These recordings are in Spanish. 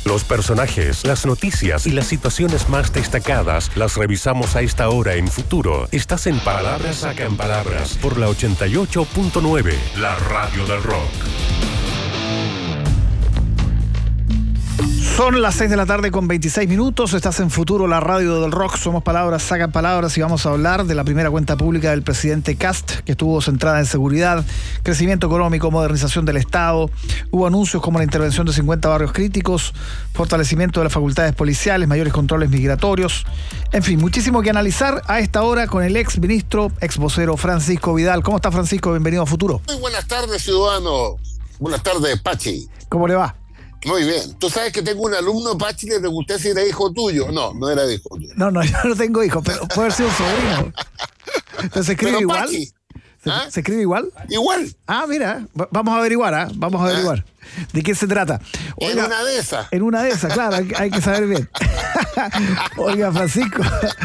Los personajes, las noticias y las situaciones más destacadas las revisamos a esta hora en Futuro. Estás en Palabras Sacan Palabras por la 88.9, la radio del rock. Son las 6 de la tarde con 26 minutos. Estás en Futuro, la radio del rock. Somos Palabras Sacan Palabras y vamos a hablar de la primera cuenta pública del presidente Kast, que estuvo centrada en seguridad, crecimiento económico, modernización del Estado. Hubo anuncios como la intervención de 50 barrios críticos, fortalecimiento de las facultades policiales, mayores controles migratorios. En fin, muchísimo que analizar a esta hora con el ex ministro, ex vocero Francisco Vidal. ¿Cómo está, Francisco? Bienvenido a Futuro. Muy buenas tardes, ciudadano. Buenas tardes, Pachi. ¿Cómo le va? Muy bien. Tú sabes que tengo un alumno, Pachi, le pregunté si era hijo tuyo. No, no era hijo tuyo. No, yo no tengo hijos, pero puede haber sido un sobrino. Entonces, ¿se escribe pero, igual? Pachi, ¿Se escribe igual? Igual. Mira, vamos a averiguar, ¿ah? Vamos a averiguar. ¿De qué se trata? Oiga, en una de esas. En una de esas, claro, hay que saber bien. Oiga, Francisco,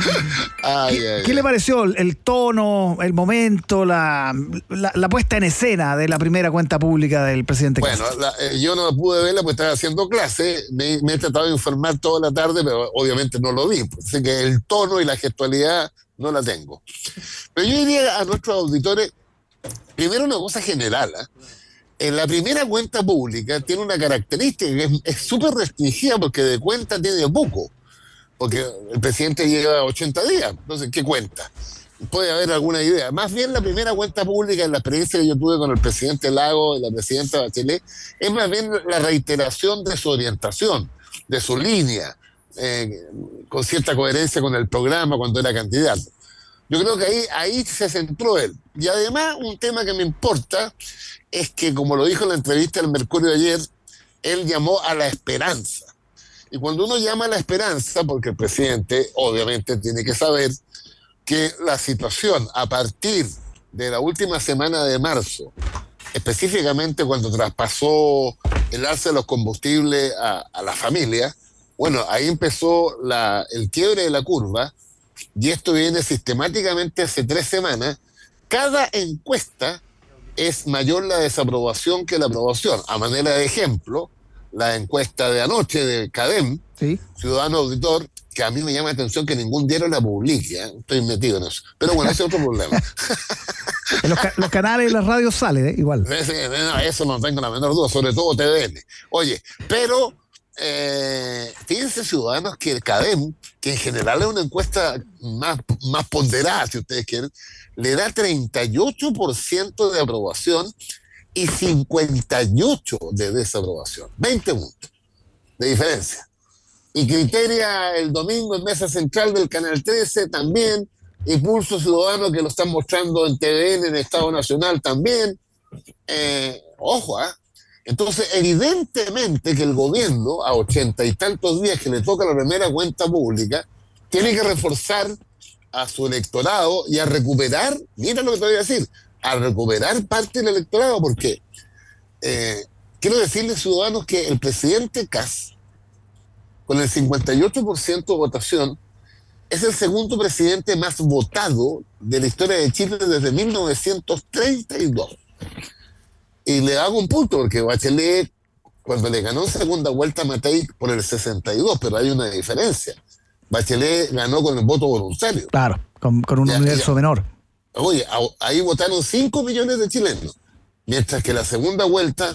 ¿qué le pareció el tono, el momento, la puesta en escena de la primera cuenta pública del presidente Kast? Bueno, yo no pude verla porque estaba haciendo clase, me he tratado de informar toda la tarde, pero obviamente no lo vi, así que el tono y la gestualidad no la tengo. Pero yo diría a nuestros auditores, primero una cosa general, En la primera cuenta pública tiene una característica que es súper restringida porque de cuenta tiene poco, porque el presidente lleva 80 días, entonces, ¿qué cuenta? Puede haber alguna idea. Más bien la primera cuenta pública, en la experiencia que yo tuve con el presidente Lagos y la presidenta Bachelet, es más bien la reiteración de su orientación, de su línea, con cierta coherencia con el programa cuando era candidato. Yo creo que ahí se centró él. Y además, un tema que me importa es que, como lo dijo en la entrevista del Mercurio de ayer, él llamó a la esperanza. Y cuando uno llama a la esperanza, porque el presidente obviamente tiene que saber que la situación a partir de la última semana de marzo, específicamente cuando traspasó el alza de los combustibles a la familia, bueno, ahí empezó el quiebre de la curva, y esto viene sistemáticamente hace 3 semanas. Cada encuesta es mayor la desaprobación que la aprobación. A manera de ejemplo, la encuesta de anoche de CADEM, ¿sí? Ciudadano Auditor, que a mí me llama la atención que ningún diario la publique, estoy metido en eso. Pero bueno, ese es otro problema. Los canales y las radios salen, igual. Eso no tengo la menor duda, sobre todo TVN. Oye, pero fíjense, ciudadanos, que el CADEM, que en general es una encuesta más ponderada, si ustedes quieren, le da 38% de aprobación y 58% de desaprobación. 20 puntos de diferencia. Y Criteria el domingo en Mesa Central del Canal 13 también, y Pulso Ciudadano, que lo están mostrando en TVN, en Estado Nacional también. Ojo, Entonces, evidentemente que el gobierno, a 80 y tantos días que le toca la primera cuenta pública, tiene que reforzar a su electorado y a recuperar, mira lo que te voy a decir, a recuperar parte del electorado, porque quiero decirles, ciudadanos, que el presidente Kast, con el 58% de votación, es el segundo presidente más votado de la historia de Chile desde 1932. Y le hago un punto, porque Bachelet, cuando le ganó en segunda vuelta a Matei por el 62%, pero hay una diferencia. Bachelet ganó con el voto voluntario. Claro, con un universo menor. Oye, ahí votaron 5 millones de chilenos, mientras que la segunda vuelta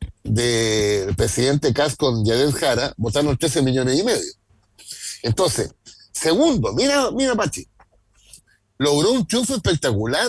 del presidente Kast con Yael Jara votaron 13 millones y medio. Entonces, segundo, mira Pachi, logró un triunfo espectacular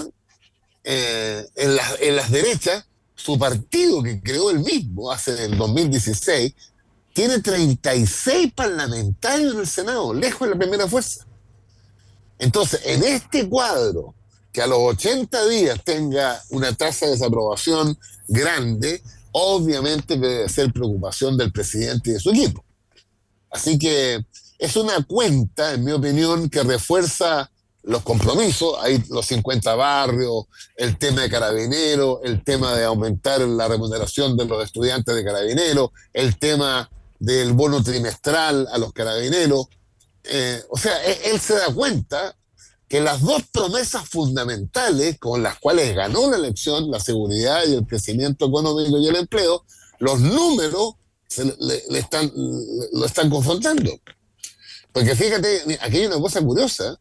en las derechas. Su partido, que creó él mismo hace el 2016, tiene 36 parlamentarios en el Senado, lejos de la primera fuerza. Entonces, en este cuadro, que a los 80 días tenga una tasa de desaprobación grande, obviamente debe ser preocupación del presidente y de su equipo. Así que es una cuenta, en mi opinión, que refuerza los compromisos. Hay los 50 barrios, el tema de Carabineros, el tema de aumentar la remuneración de los estudiantes de Carabineros, el tema del bono trimestral a los carabineros. O sea, él se da cuenta que las dos promesas fundamentales con las cuales ganó la elección, la seguridad y el crecimiento económico y el empleo, los números lo están confrontando. Porque fíjate, aquí hay una cosa curiosa.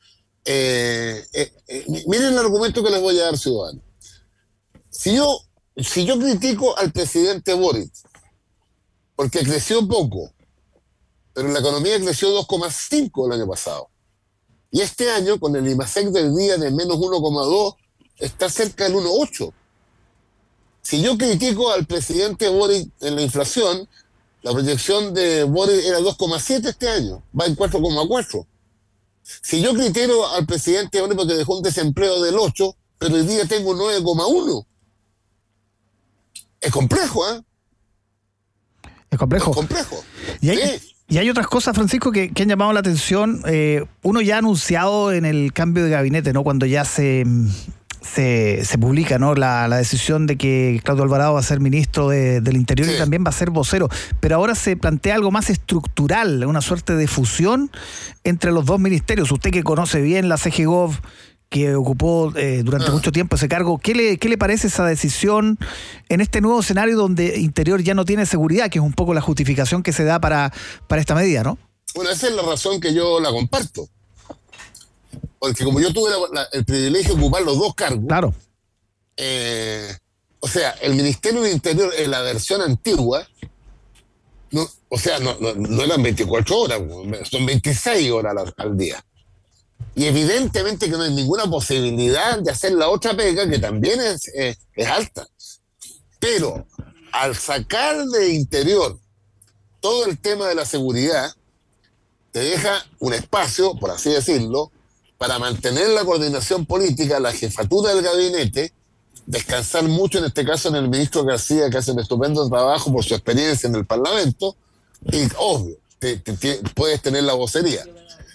Miren el argumento que les voy a dar, ciudadanos. Si yo critico al presidente Boric porque creció poco, pero la economía creció 2,5 el año pasado, y este año, con el IMASEC del día de menos 1,2, está cerca del 1,8. Si yo critico al presidente Boric en la inflación, la proyección de Boric era 2,7 este año, va en 4,4. Si yo critico al presidente Boric porque dejó un desempleo del 8, pero hoy día tengo 9,1. Es complejo, ¿eh? Es complejo. Es complejo. Y hay otras cosas, Francisco, que han llamado la atención. Uno ya ha anunciado en el cambio de gabinete, ¿no? Cuando ya se publica, ¿no? La decisión de que Claudio Alvarado va a ser ministro del Interior, sí, y también va a ser vocero. Pero ahora se plantea algo más estructural, una suerte de fusión entre los dos ministerios. Usted que conoce bien la CGGov, que ocupó durante mucho tiempo ese cargo, ¿qué le parece esa decisión en este nuevo escenario donde Interior ya no tiene seguridad, que es un poco la justificación que se da para esta medida, ¿no? Bueno, esa es la razón que yo la comparto. Porque como yo tuve el privilegio de ocupar los dos cargos, claro. O sea, el Ministerio del Interior en la versión antigua, no eran 24 horas, son 26 horas al día. Y evidentemente que no hay ninguna posibilidad de hacer la otra pega, que también es alta. Pero al sacar de Interior todo el tema de la seguridad, te deja un espacio, por así decirlo, para mantener la coordinación política, la jefatura del gabinete, descansar mucho, en este caso en el ministro García, que hace un estupendo trabajo por su experiencia en el Parlamento, y obvio, puedes tener la vocería.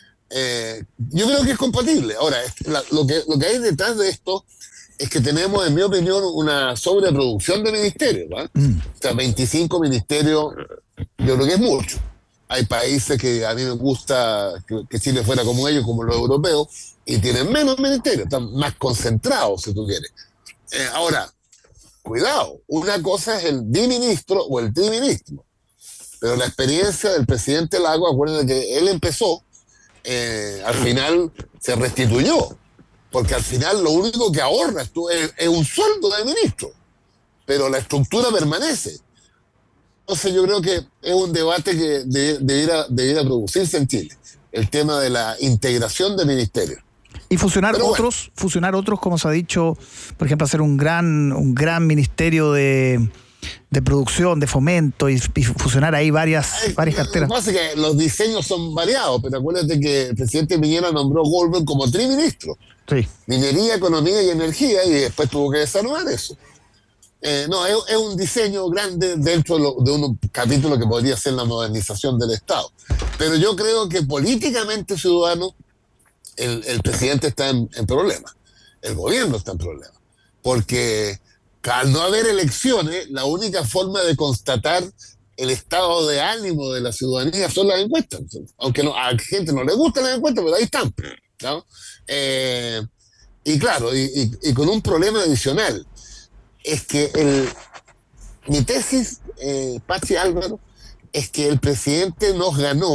Yo creo que es compatible. Ahora, lo que hay detrás de esto es que tenemos, en mi opinión, una sobreproducción de ministerios, ¿va? O sea, 25 ministerios, yo creo que es mucho. Hay países que a mí me gusta que Chile fuera como ellos, como los europeos, y tienen menos ministerios, están más concentrados, si tú quieres. Ahora, cuidado, una cosa es el biministro o el triministro, pero la experiencia del presidente Lago, acuérdense que él empezó, al final se restituyó, porque al final lo único que ahorras tú es un sueldo de ministro, pero la estructura permanece. Entonces yo creo que es un debate que debiera producirse en Chile, el tema de la integración de ministerios. Y fusionar otros, como se ha dicho, por ejemplo, hacer un gran ministerio de producción, de fomento, y fusionar ahí varias carteras. Lo que pasa es que los diseños son variados, pero acuérdate que el presidente Piñera nombró Goldberg como triministro. Sí. Minería, economía y energía, y después tuvo que desarmar eso. Es un diseño grande dentro de un capítulo que podría ser la modernización del Estado. Pero yo creo que políticamente, ciudadano, el presidente está en problemas. El gobierno está en problemas. Porque al no haber elecciones, la única forma de constatar el estado de ánimo de la ciudadanía son las encuestas. Aunque a la gente no le gustan las encuestas, pero ahí están, ¿no? Y claro, y con un problema adicional. Es que mi tesis, Pachi Álvaro, es que el presidente no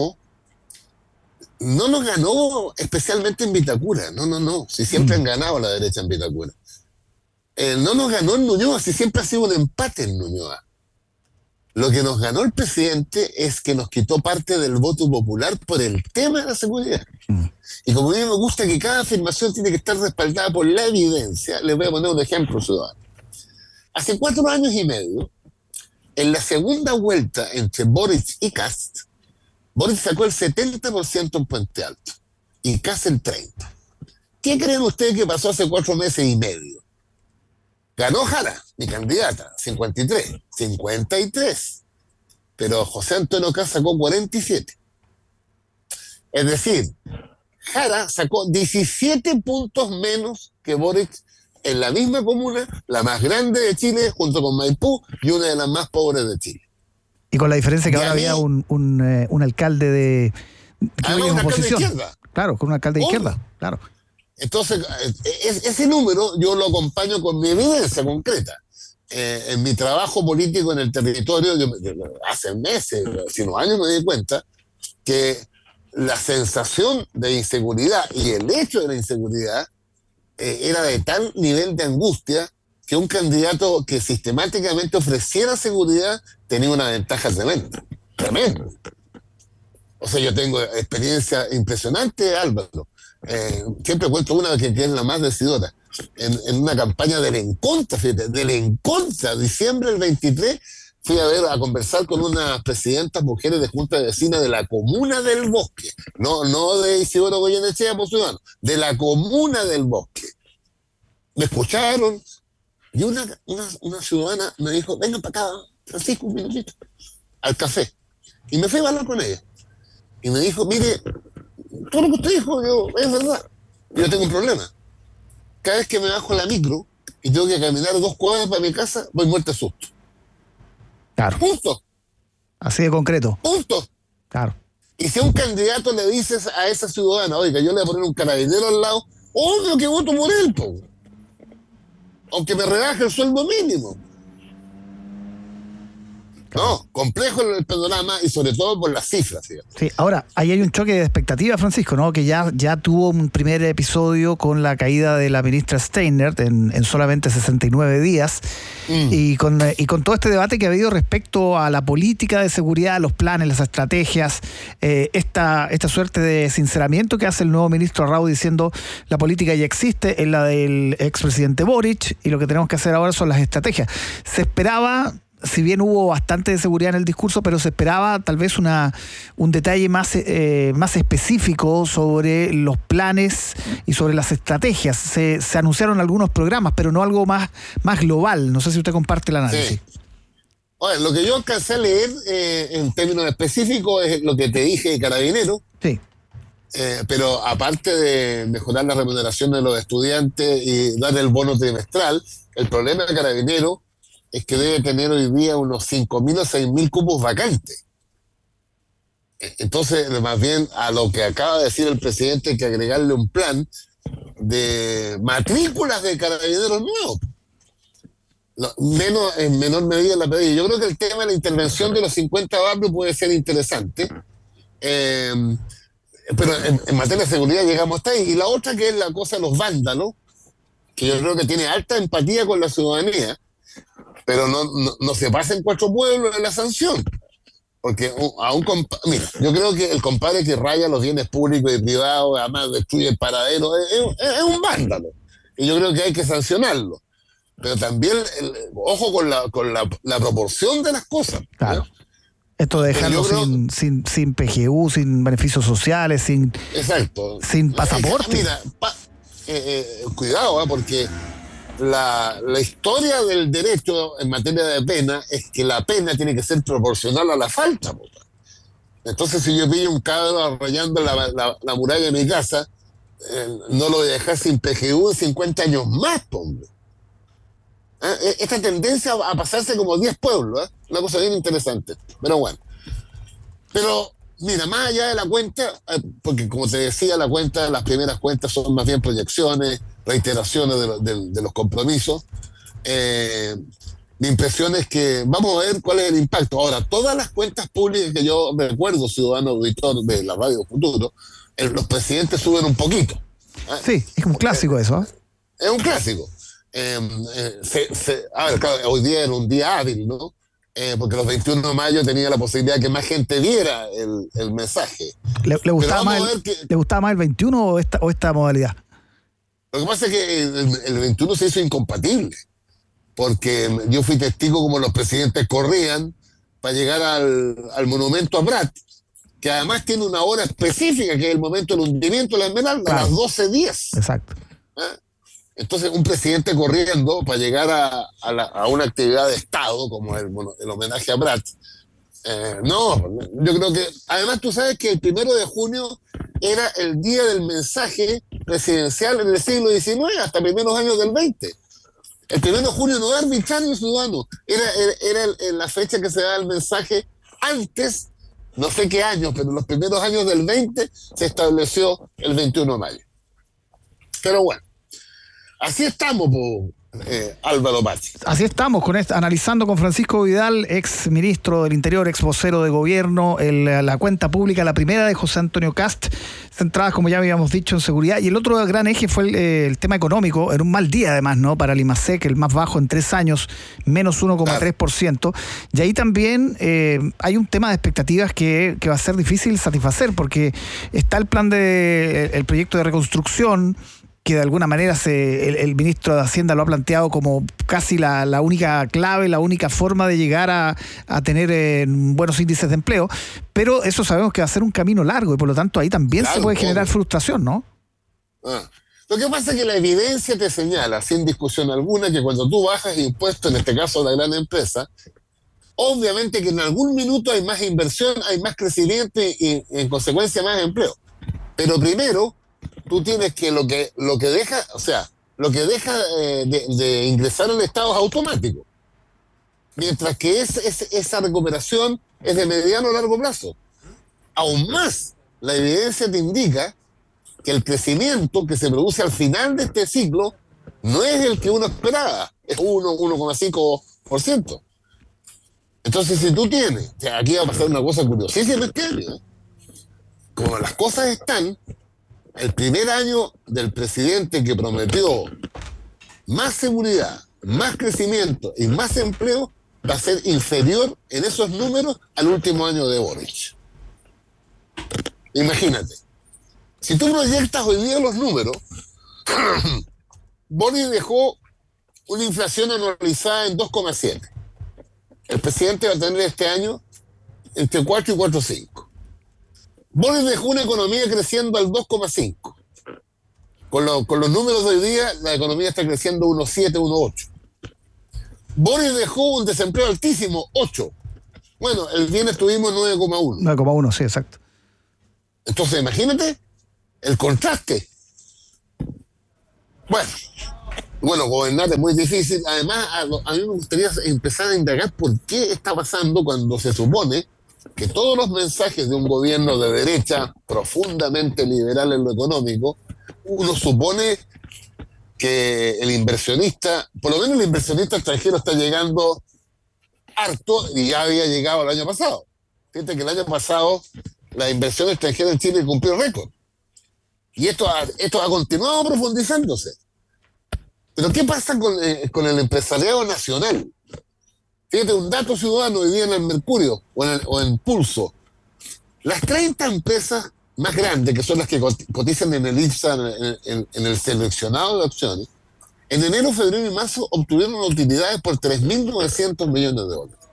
nos ganó especialmente en Vitacura, no, si siempre han ganado la derecha en Vitacura. No nos ganó en Ñuñoa, si siempre ha sido un empate en Ñuñoa. Lo que nos ganó el presidente es que nos quitó parte del voto popular por el tema de la seguridad. Y como a mí me gusta que cada afirmación tiene que estar respaldada por la evidencia, les voy a poner un ejemplo, ciudadano. Hace 4 años y medio, en la segunda vuelta entre Boric y Kast, Boric sacó el 70% en Puente Alto y Kast el 30%. ¿Qué creen ustedes que pasó hace 4 meses y medio? Ganó Jara, mi candidata, 53. Pero José Antonio Kast sacó 47. Es decir, Jara sacó 17 puntos menos que Boric en la misma comuna, la más grande de Chile, junto con Maipú, y una de las más pobres de Chile. Y con la diferencia que ahora había un alcalde de oposición. De izquierda. Claro, con un alcalde de izquierda, claro. Entonces, ese número yo lo acompaño con mi evidencia concreta. en mi trabajo político en el territorio, hace meses, sino años me di cuenta que la sensación de inseguridad y el hecho de la inseguridad era de tal nivel de angustia que un candidato que sistemáticamente ofreciera seguridad tenía una ventaja tremenda. Tremenda. O sea, yo tengo experiencia impresionante, Álvaro. Siempre cuento una que es la más decidora. En una campaña del en contra, fíjate, del en contra, diciembre del 23, fui a conversar con unas presidentas mujeres de junta de vecinas de la comuna del Bosque, no de Isidoro Goyenechea, por ciudadano, de la comuna del Bosque. Me escucharon y una ciudadana me dijo, vengan para acá, Francisco, un minutito, al café. Y me fui a hablar con ella. Y me dijo, mire, todo lo que usted dijo, es verdad. Yo tengo un problema. Cada vez que me bajo la micro y tengo que caminar 2 cuadras para mi casa, voy muerto de susto. Claro. Punto. Así de concreto. Punto. Claro. Y si a un candidato le dices a esa ciudadana, oiga, yo le voy a poner un carabinero al lado, obvio que voto por él, po. Aunque me rebaje el sueldo mínimo. No, complejo el panorama y sobre todo por las cifras. Fíjate. Sí, ahora, ahí hay un choque de expectativas, Francisco, ¿no? Que ya tuvo un primer episodio con la caída de la ministra Steiner en solamente 69 días y con todo este debate que ha habido respecto a la política de seguridad, los planes, las estrategias, esta suerte de sinceramiento que hace el nuevo ministro Arrau diciendo la política ya existe, es la del expresidente Boric y lo que tenemos que hacer ahora son las estrategias. Se esperaba, si bien hubo bastante de seguridad en el discurso, pero se esperaba tal vez un detalle más específico sobre los planes y sobre las estrategias. Se anunciaron algunos programas, pero no algo más global. No sé si usted comparte el análisis. Sí. Oye, lo que yo alcancé a leer en términos específicos es lo que te dije de Carabinero. Sí. Pero aparte de mejorar la remuneración de los estudiantes y dar el bono trimestral, el problema de Carabinero es que debe tener hoy día unos 5.000 o 6.000 cupos vacantes. Entonces, más bien a lo que acaba de decir el presidente, hay que agregarle un plan de matrículas de carabineros nuevos. En menor medida la pedida. Yo creo que el tema de la intervención de los 50 barrios puede ser interesante. Pero en materia de seguridad llegamos hasta ahí. Y la otra que es la cosa de los vándalos, que yo creo que tiene alta empatía con la ciudadanía, pero no se pasa en 4 pueblos en la sanción. Porque mira, yo creo que el compadre que raya los bienes públicos y privados, además destruye el paradero, es un vándalo. Y yo creo que hay que sancionarlo. Pero también, ojo con la proporción de las cosas. Claro. Esto de dejarlo sin PGU, sin beneficios sociales, exacto. Sin pasaporte. Mira, cuidado, porque la historia del derecho en materia de pena es que la pena tiene que ser proporcional a la falta. Entonces, si yo pillo un cabro rayando la muralla de mi casa, no lo voy a dejar sin PGU en 50 años más, hombre. Esta tendencia a pasarse como 10 pueblos, una cosa bien interesante. Pero bueno. Pero, mira, más allá de la cuenta, porque como te decía, las primeras cuentas son más bien proyecciones, reiteraciones de los compromisos. Mi impresión es que vamos a ver cuál es el impacto. Ahora, todas las cuentas públicas que yo recuerdo, ciudadano auditor de la Radio Futuro, los presidentes suben un poquito. Sí, es un clásico eso. Es un clásico. A ver, claro, hoy día era un día hábil, ¿no? Porque los 21 de mayo tenía la posibilidad de que más gente viera el mensaje. ¿Le gustaba más el 21 o esta modalidad? Lo que pasa es que el 21 se hizo incompatible, porque yo fui testigo como los presidentes corrían para llegar al monumento a Prat, que además tiene una hora específica, que es el momento del hundimiento de la Esmeralda, claro, a las 12:10. Exacto. Entonces, un presidente corriendo para llegar a una actividad de Estado, como el homenaje a Prat, no, yo creo que, además tú sabes que el 1 de junio era el día del mensaje presidencial en el siglo XIX, hasta primeros años del XX. El 1 de junio no era arbitrario ciudadano, era la fecha que se da el mensaje antes, no sé qué años, pero en los primeros años del 20 se estableció el 21 de mayo. Pero bueno, así estamos, Álvaro Pachi. Así estamos, analizando con Francisco Vidal, ex ministro del Interior, ex vocero de gobierno, la cuenta pública, la primera de José Antonio Kast, centradas, como ya habíamos dicho, en seguridad. Y el otro gran eje fue el tema económico, en un mal día además, ¿no? Para el IMASEC, el más bajo en 3 años, menos 1,3%. Y ahí también hay un tema de expectativas que va a ser difícil satisfacer, porque está el plan el proyecto de reconstrucción, que de alguna manera el ministro de Hacienda lo ha planteado como casi la única clave, la única forma de llegar a tener buenos índices de empleo, pero eso sabemos que va a ser un camino largo y por lo tanto ahí también se puede generar frustración, ¿no? Lo que pasa es que la evidencia te señala, sin discusión alguna, que cuando tú bajas impuestos, en este caso la gran empresa, obviamente que en algún minuto hay más inversión, hay más crecimiento y en consecuencia más empleo. Pero primero tú tienes que lo que deja de ingresar al Estado es automático. Mientras que esa recuperación es de mediano a largo plazo. Aún más, la evidencia te indica que el crecimiento que se produce al final de este ciclo no es el que uno esperaba, es 1,5%. Entonces, si tú tienes, aquí va a pasar una cosa curiosísima este año, como las cosas están, el primer año del presidente que prometió más seguridad, más crecimiento y más empleo va a ser inferior en esos números al último año de Boric. Imagínate, si tú proyectas hoy día los números, Boric dejó una inflación anualizada en 2,7. El presidente va a tener este año entre 4 y 4,5. Boric dejó una economía creciendo al 2,5. Con los números de hoy día, la economía está creciendo 1,7, 1,8. Boric dejó un desempleo altísimo, 8. Bueno, el viernes tuvimos 9,1. 9,1, sí, exacto. Entonces, imagínate el contraste. Bueno, gobernar es muy difícil. Además, a mí me gustaría empezar a indagar por qué está pasando cuando se supone que todos los mensajes de un gobierno de derecha profundamente liberal en lo económico, uno supone que el inversionista, por lo menos el inversionista extranjero está llegando harto y ya había llegado el año pasado. Fíjate que el año pasado la inversión extranjera en Chile cumplió récord. Y esto ha continuado profundizándose. Pero ¿qué pasa con el empresariado nacional? Fíjate, un dato ciudadano hoy día en el Mercurio o en Pulso. Las 30 empresas más grandes, que son las que cotizan en el IPSA, en el seleccionado de acciones, en enero, febrero y marzo obtuvieron utilidades por 3.900 millones de dólares.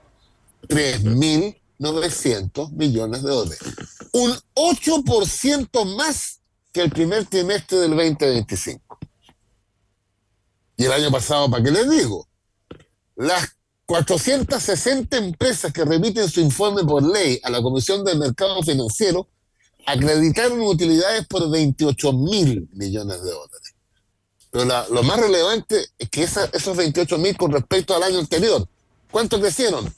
3.900 millones de dólares. Un 8% más que el primer trimestre del 2025. Y el año pasado, ¿para qué les digo? Las 460 empresas que remiten su informe por ley a la Comisión del Mercado Financiero acreditaron utilidades por 28.000 millones de dólares. Pero lo más relevante es que esos 28.000 con respecto al año anterior, ¿cuánto crecieron?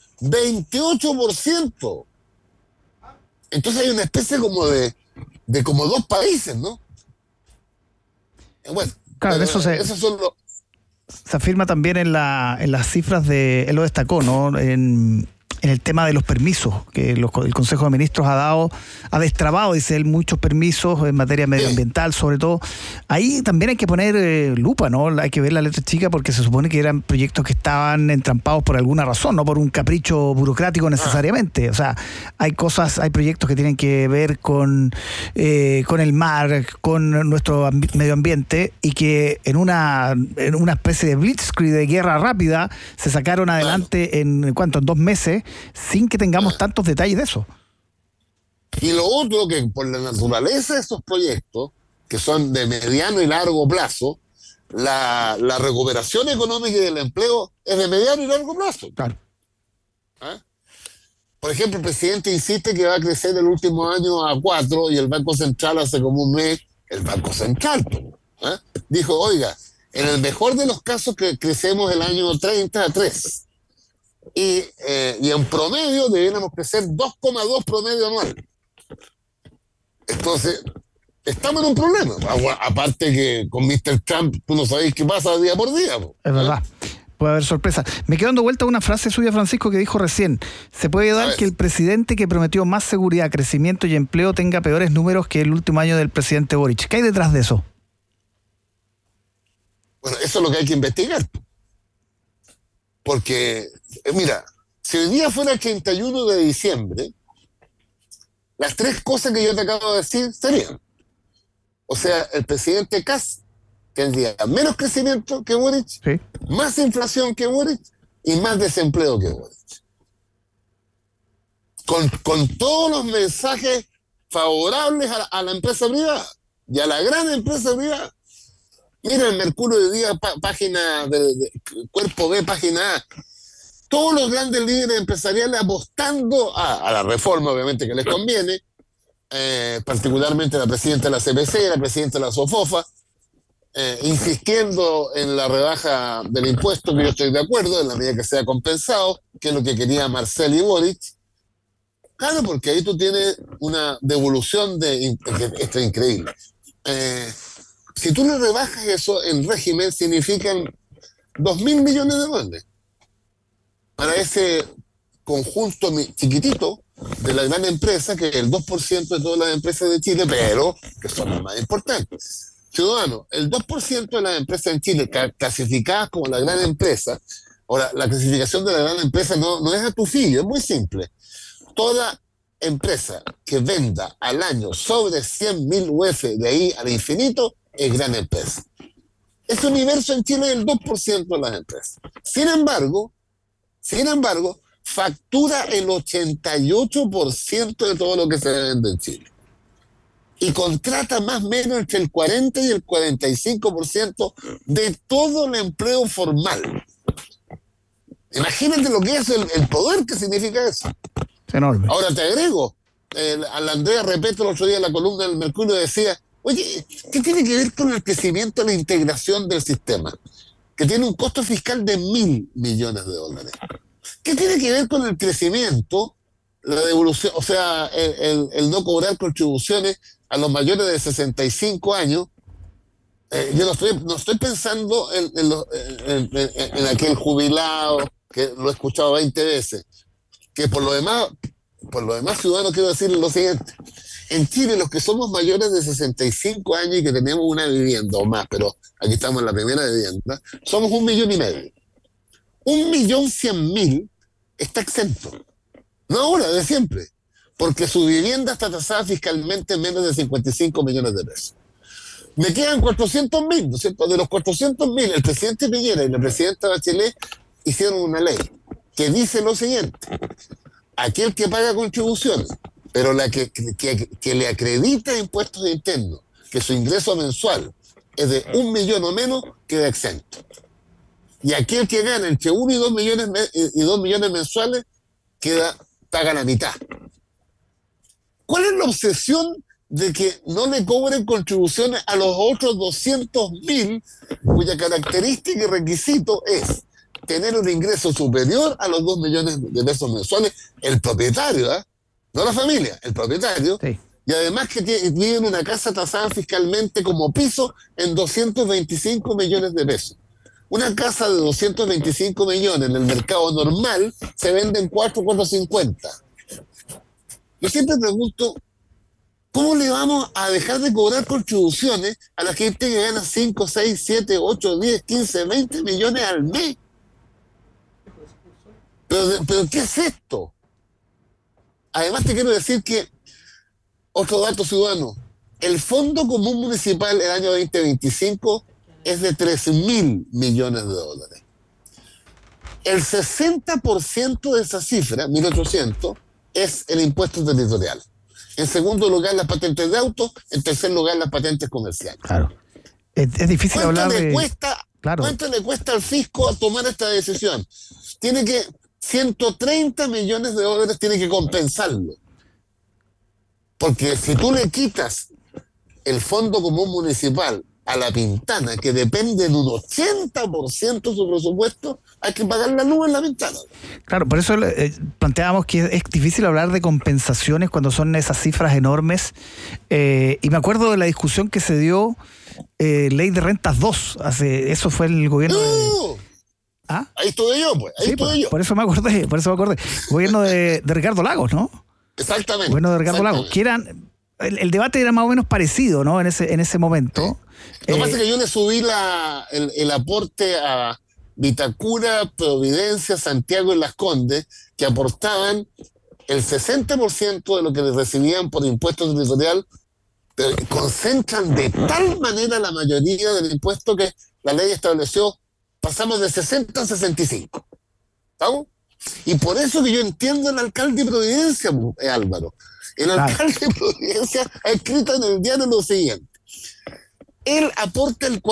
28%. Entonces hay una especie como de como dos países, ¿no? Bueno, claro, esos son los... Se afirma también en las cifras él lo destacó, ¿no? En el tema de los permisos, que el Consejo de Ministros ha destrabado, dice él, muchos permisos en materia medioambiental, sobre todo. Ahí también hay que poner lupa, ¿no? Hay que ver la letra chica porque se supone que eran proyectos que estaban entrampados por alguna razón, no por un capricho burocrático necesariamente. O sea, hay proyectos que tienen que ver con el mar, con nuestro medio ambiente y que en una especie de blitzkrieg, de guerra rápida, se sacaron adelante en 2 meses, sin que tengamos tantos detalles de eso. Y lo otro, que por la naturaleza de estos proyectos, que son de mediano y largo plazo, la recuperación económica y del empleo es de mediano y largo plazo. Claro. Por ejemplo, el presidente insiste que va a crecer el último año a 4 y el Banco Central hace como un mes, el Banco Central dijo, oiga, en el mejor de los casos que crecemos el año 30 a 3. Y en promedio deberíamos crecer 2,2 promedio anual. Entonces, estamos en un problema. Aparte que con Mr. Trump tú no sabés qué pasa día por día. Es verdad. Puede haber sorpresa. Me quedo dando vuelta una frase suya, Francisco, que dijo recién. Se puede dar que el presidente que prometió más seguridad, crecimiento y empleo tenga peores números que el último año del presidente Boric. ¿Qué hay detrás de eso? Bueno, eso es lo que hay que investigar. Porque, mira, si hoy día fuera el 31 de diciembre, las tres cosas que yo te acabo de decir serían. O sea, el presidente Kast tendría menos crecimiento que Boric, sí, más inflación que Boric y más desempleo que Boric. Con todos los mensajes favorables a la empresa privada y a la gran empresa privada. Mira el Mercurio de día, página de Cuerpo B, página A. Todos los grandes líderes empresariales apostando a la reforma, obviamente, que les conviene, particularmente la presidenta de la CPC, la presidenta de la SOFOFA, insistiendo en la rebaja del impuesto, que yo estoy de acuerdo, en la medida que sea compensado, que es lo que quería Marcel y Boric. Claro, porque ahí tú tienes una devolución esto es increíble. Si tú le rebajas eso, el régimen significan 2.000 millones de dólares para ese conjunto chiquitito de la gran empresa, que es el 2% de todas las empresas de Chile, pero que son las más importantes. Ciudadanos, el 2% de las empresas en Chile clasificadas como la gran empresa. Ahora, la clasificación de la gran empresa no es a tu filho, es muy simple. Toda empresa que venda al año sobre 100.000 UF de ahí al infinito es gran empresa. Ese universo en Chile es el 2% de las empresas. Sin embargo, factura el 88% de todo lo que se vende en Chile. Y contrata más o menos entre el 40 y el 45% de todo el empleo formal. Imagínate lo que es el poder que significa eso. Es enorme. Ahora te agrego, a la Andrea Repeto el otro día en la columna del Mercurio decía, oye, ¿qué tiene que ver con el crecimiento de la integración del sistema? Que tiene un costo fiscal de 1.000 millones de dólares. ¿Qué tiene que ver con el crecimiento, la devolución, o sea, el no cobrar contribuciones a los mayores de 65 años? Yo no estoy pensando en aquel jubilado, que lo he escuchado 20 veces, que por lo demás, ciudadanos, quiero decirles lo siguiente. En Chile, los que somos mayores de 65 años y que tenemos una vivienda o más, pero aquí estamos en la primera vivienda, somos 1,5 millones. 1.100.000 está exento. No ahora, de siempre. Porque su vivienda está tasada fiscalmente en menos de 55 millones de pesos. Me quedan 400.000, ¿no es cierto? De los 400.000, el presidente Piñera y la presidenta Bachelet hicieron una ley que dice lo siguiente: aquel que paga contribuciones, pero la que le acredita impuestos internos, que su ingreso mensual es de 1 millón o menos, queda exento. Y aquel que gana entre 1 y 2 millones mensuales paga la mitad. ¿Cuál es la obsesión de que no le cobren contribuciones a los otros 200.000, cuya característica y requisito es tener un ingreso superior a los 2 millones de pesos mensuales? El propietario, no la familia, el propietario. Sí. Y además que vive en una casa tasada fiscalmente como piso en 225 millones de pesos. Una casa de 225 millones en el mercado normal se vende en 4,50. Yo siempre pregunto, ¿cómo le vamos a dejar de cobrar contribuciones a la gente que gana 5, 6, 7, 8, 10, 15, 20 millones al mes? ¿Pero qué es esto? Además te quiero decir que, otro dato ciudadano, el Fondo Común Municipal el año 2025 es de 13.000 millones de dólares. El 60% de esa cifra, 1.800, es el impuesto territorial. En segundo lugar, las patentes de auto. En tercer lugar, las patentes comerciales. Claro. Es difícil hablar de... ¿Cuánto le cuesta al fisco tomar esta decisión? 130 millones de dólares tiene que compensarlo. Porque si tú le quitas el Fondo Común Municipal a La Pintana, que depende de un 80% de su presupuesto, hay que pagar la luz en La Pintana. Claro, por eso planteábamos que es difícil hablar de compensaciones cuando son esas cifras enormes. Y me acuerdo de la discusión que se dio, Ley de Rentas 2, eso fue el gobierno de... ¿Ah? Ahí estuve yo, pues. Ahí estuve yo. Por eso me acordé. Gobierno de Ricardo Lagos, ¿no? Exactamente. Gobierno de Ricardo Lagos. Que eran... El debate era más o menos parecido, ¿no? En ese momento. Lo que pasa es que yo le subí el aporte a Vitacura, Providencia, Santiago y Las Condes, que aportaban el 60% de lo que les recibían por impuesto territorial, pero concentran de tal manera la mayoría del impuesto que la ley estableció, pasamos de 60 a 65. ¿Estamos? Y por eso que yo entiendo al alcalde de Providencia, Álvaro. El alcalde de Providencia ha escrito en el diario lo siguiente: él aporta el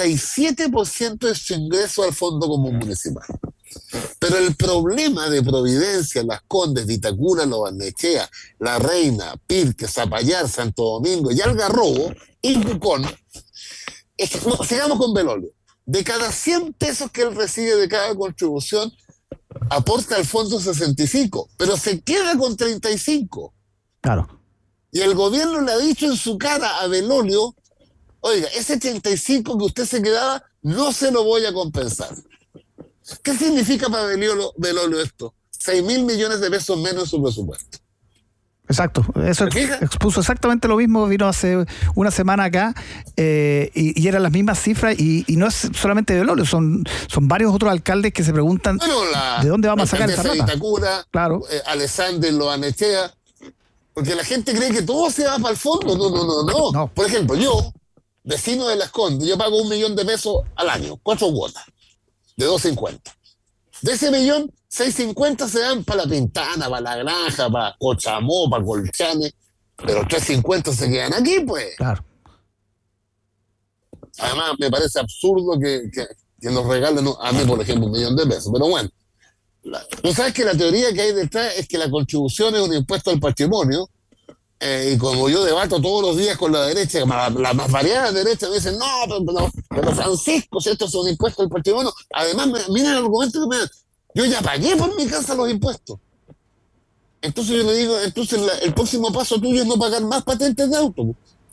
47% de su ingreso al Fondo Común Municipal. Pero el problema de Providencia, Las Condes, Vitacura, Lo Barnechea, La Reina, Pirque, Zapallar, Santo Domingo y Algarrobo y Pucón, es que, sigamos con Belolio. De cada 100 pesos que él recibe de cada contribución, aporta al fondo 65, pero se queda con 35. Claro. Y el gobierno le ha dicho en su cara a Belolio: oiga, ese 35 que usted se quedaba, no se lo voy a compensar. ¿Qué significa para Belolio esto? 6.000 millones de pesos menos en su presupuesto. Exacto, eso expuso exactamente lo mismo, vino hace una semana acá y eran las mismas cifras y no es solamente Belolio, son varios otros alcaldes que se preguntan ¿de dónde vamos a sacar esa plata? Vitacura, claro. Alessandro Lo Barnechea, porque la gente cree que todo se va para el fondo. No. Por ejemplo, yo, vecino de Las Condes, yo pago 1 millón de pesos al año, 4 cuotas, de 2.50. De ese millón, 6.50 se dan para La Pintana, para La Granja, para Cochamó, para Colchane, pero 3.50 se quedan aquí, pues. Claro. Además, me parece absurdo que nos regalen a mí, por ejemplo, 1 millón de pesos, pero bueno. Tú sabes que la teoría que hay detrás es que la contribución es un impuesto al patrimonio, y como yo debato todos los días con la derecha, la más variada derecha, me dicen, pero Francisco, si esto es un impuesto al patrimonio, además, miren el argumento que me dan, yo ya pagué por mi casa los impuestos. Entonces yo le digo, el próximo paso tuyo es no pagar más patentes de auto.